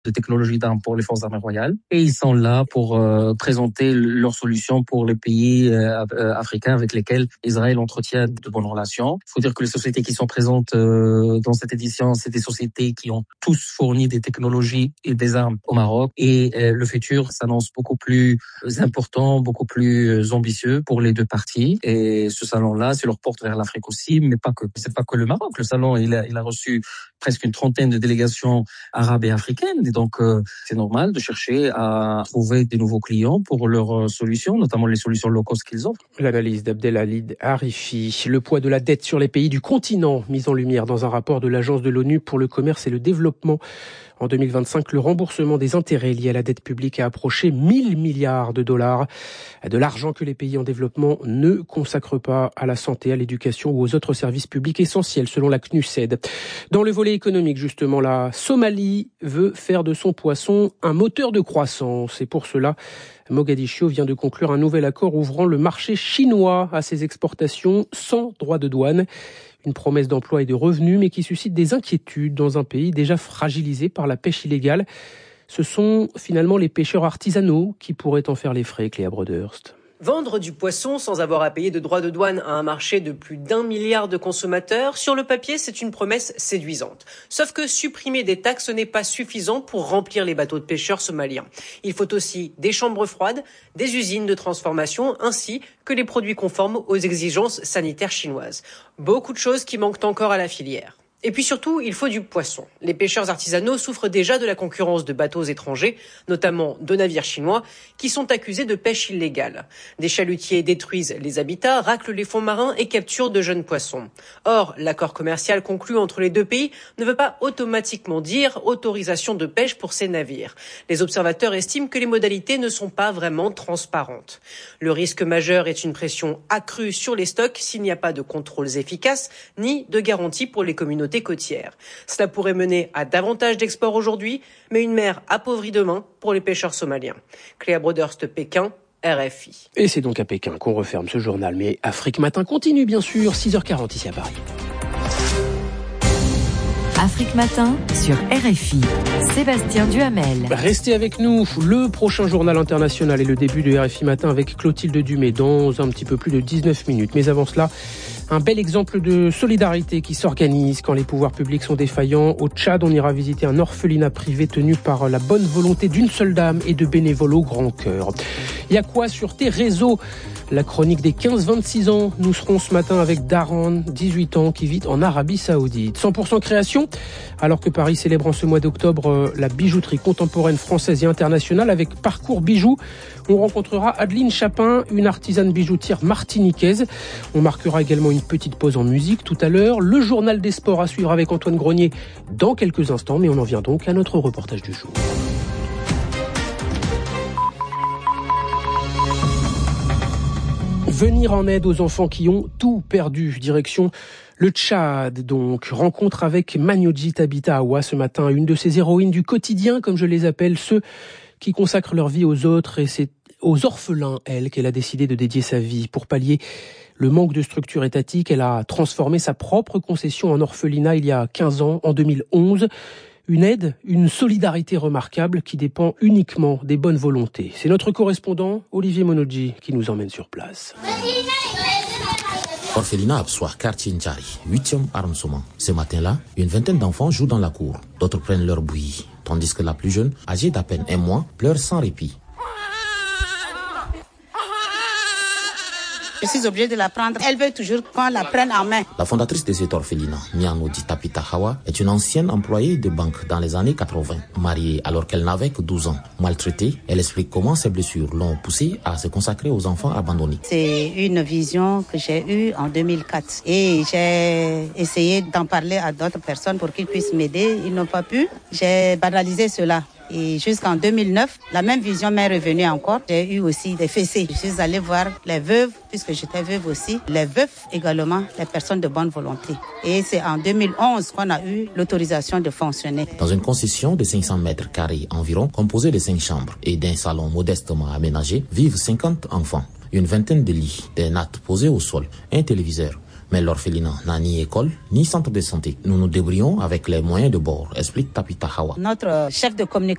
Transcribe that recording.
de technologie d'armes pour les forces armées royales. Et ils sont là pour présenter leurs solutions pour les pays africains avec lesquels Israël entretient de bonnes relations. Il faut dire que les sociétés qui sont présentes dans cette édition, c'est des sociétés qui ont tous fourni des technologies et des armes au Maroc. Et le futur s'annonce beaucoup plus important, beaucoup plus ambitieux pour les deux parties. Et ce salon-là, c'est leur porte vers l'Afrique aussi, mais pas que. C'est pas que le Maroc. Le salon, il a reçu presque une trentaine de délégations arabes et africaines. Et donc, c'est normal de chercher à trouver des nouveaux clients pour leurs solutions, notamment les solutions low cost qu'ils offrent. L'analyse d'Abdelhalid Harifi. Le poids de la dette sur les pays du continent, mis en lumière dans un rapport de l'Agence de l'ONU pour le commerce et le développement. En 2025, le remboursement des intérêts liés à la dette publique a approché 1000 milliards de dollars. De l'argent que les pays en développement ne consacrent pas à la santé, à l'éducation ou aux autres services publics essentiels, selon la CNUSED. Dans le volet économique, justement, la Somalie veut faire de son poisson un moteur de croissance. Et pour cela, Mogadiscio vient de conclure un nouvel accord ouvrant le marché chinois à ses exportations sans droits de douane. Une promesse d'emploi et de revenus, mais qui suscite des inquiétudes dans un pays déjà fragilisé par la pêche illégale. Ce sont finalement les pêcheurs artisanaux qui pourraient en faire les frais, Cléa Broderst. Vendre du poisson sans avoir à payer de droits de douane à un marché de plus d'1 milliard de consommateurs, sur le papier, c'est une promesse séduisante. Sauf que supprimer des taxes n'est pas suffisant pour remplir les bateaux de pêcheurs somaliens. Il faut aussi des chambres froides, des usines de transformation, ainsi que les produits conformes aux exigences sanitaires chinoises. Beaucoup de choses qui manquent encore à la filière. Et puis surtout, il faut du poisson. Les pêcheurs artisanaux souffrent déjà de la concurrence de bateaux étrangers, notamment de navires chinois, qui sont accusés de pêche illégale. Des chalutiers détruisent les habitats, raclent les fonds marins et capturent de jeunes poissons. Or, l'accord commercial conclu entre les deux pays ne veut pas automatiquement dire autorisation de pêche pour ces navires. Les observateurs estiment que les modalités ne sont pas vraiment transparentes. Le risque majeur est une pression accrue sur les stocks s'il n'y a pas de contrôles efficaces, ni de garanties pour les communautés côtières. Cela pourrait mener à davantage d'exports aujourd'hui, mais une mer appauvrie demain pour les pêcheurs somaliens. Cléa Broderst, Pékin, RFI. Et c'est donc à Pékin qu'on referme ce journal. Mais Afrique Matin continue bien sûr, 6h40 ici à Paris. Afrique Matin sur RFI. Sébastien Duhamel. Restez avec nous. Le prochain journal international est le début de RFI Matin avec Clotilde Dumay dans un petit peu plus de 19 minutes. Mais avant cela, un bel exemple de solidarité qui s'organise quand les pouvoirs publics sont défaillants. Au Tchad, on ira visiter un orphelinat privé tenu par la bonne volonté d'une seule dame et de bénévoles au grand cœur. Il y a quoi sur tes réseaux ? La chronique des 15-26 ans. Nous serons ce matin avec Daran, 18 ans, qui vit en Arabie Saoudite. 100% création, alors que Paris célèbre en ce mois d'octobre la bijouterie contemporaine française et internationale avec Parcours Bijoux. On rencontrera Adeline Chapin, une artisane bijoutière martiniquaise. On marquera également une petite pause en musique tout à l'heure. Le journal des sports à suivre avec Antoine Grenier dans quelques instants, mais on en vient donc à notre reportage du jour. Venir en aide aux enfants qui ont tout perdu. Direction le Tchad, donc. Rencontre avec Magnoji Tabita Awa ce matin, une de ces héroïnes du quotidien, comme je les appelle, ceux qui consacrent leur vie aux autres. Et c'est aux orphelins, elle, qu'elle a décidé de dédier sa vie. Pour pallier le manque de structure étatique, elle a transformé sa propre concession en orphelinat il y a 15 ans, en 2011. Une aide, une solidarité remarquable qui dépend uniquement des bonnes volontés. C'est notre correspondant, Olivier Monodji, qui nous emmène sur place. Orphelinat Absoir, quartier Ndjari, 8e arrondissement. Ce matin-là, une vingtaine d'enfants jouent dans la cour. D'autres prennent leur bouillie, tandis que la plus jeune, âgée d'à peine 1 mois, pleure sans répit. Je suis obligée de la prendre. Elle veut toujours qu'on la prenne en main. La fondatrice de cet orphelinat, Magnoji Tabita Awa, est une ancienne employée de banque dans les années 80. Mariée alors qu'elle n'avait que 12 ans. Maltraitée, elle explique comment ses blessures l'ont poussée à se consacrer aux enfants abandonnés. C'est une vision que j'ai eue en 2004. Et j'ai essayé d'en parler à d'autres personnes pour qu'ils puissent m'aider. Ils n'ont pas pu. J'ai banalisé cela. Et jusqu'en 2009, la même vision m'est revenue encore. J'ai eu aussi des fessées. Je suis allée voir les veuves, puisque j'étais veuve aussi, les veufs également, les personnes de bonne volonté. Et c'est en 2011 qu'on a eu l'autorisation de fonctionner. Dans une concession de 500 mètres carrés environ, composée de 5 chambres et d'un salon modestement aménagé, vivent 50 enfants. Une vingtaine de lits, des nattes posées au sol, un téléviseur. Mais l'orphelinat n'a ni école, ni centre de santé. Nous nous débrouillons avec les moyens de bord, explique Tabita Awa. Notre chef de communication